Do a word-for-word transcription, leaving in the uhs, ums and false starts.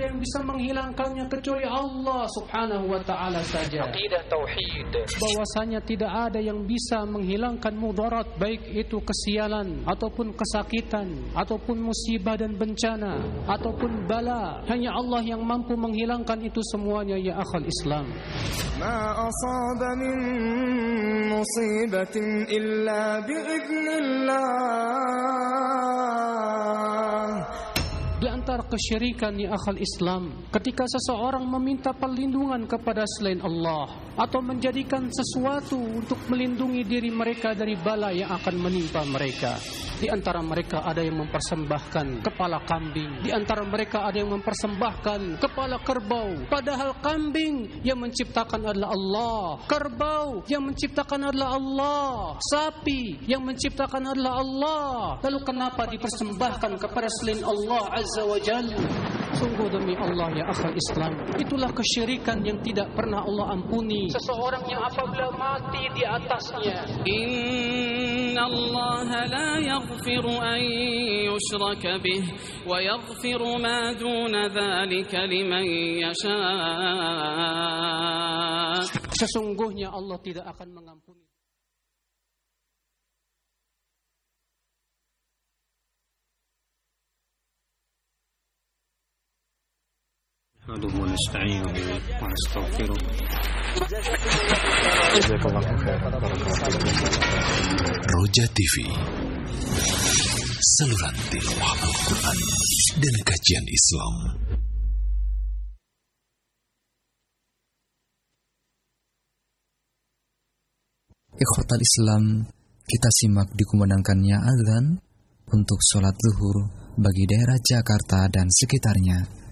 yang bisa menghilangkannya kecuali Allah Subhanahu wa taala saja. Aqidah tauhid. Bahwasanya tidak ada yang bisa menghilangkan mudarat, baik itu kesialan ataupun kesakitan ataupun musibah dan bencana ataupun bala. Hanya Allah yang mampu menghilangkan itu semuanya ya akhal Islam. Ma asaba min musibatin illa bi'idznillah. Di antara kesyirikan ya akhal Islam, ketika seseorang meminta perlindungan kepada selain Allah atau menjadikan sesuatu untuk melindungi diri mereka dari bala yang akan menimpa mereka. Di antara mereka ada yang mempersembahkan kepala kambing, di antara mereka ada yang mempersembahkan kepala kerbau, padahal kambing yang menciptakan adalah Allah, kerbau yang menciptakan adalah Allah, sapi yang menciptakan adalah Allah. Lalu kenapa dipersembahkan kepada selain Allah Azza wa Jalla? Sungguh demi Allah ya akhal Islam, itulah kesyirikan yang tidak pernah Allah ampuni seseorang yang apabila mati di atasnya. Inna Allah la yaghfiru an yushraka bih wa yaghfiru ma duna dhalika liman yasha. Sesungguhnya Allah tidak akan mengampuni. نحمده ونستعينه ونستغفره. Roja T V, saluran tilawah Al-Quran dan kajian Islam. Ikhwatal Islam, kita simak dikumandangkannya azan untuk sholat zuhur bagi daerah Jakarta dan sekitarnya.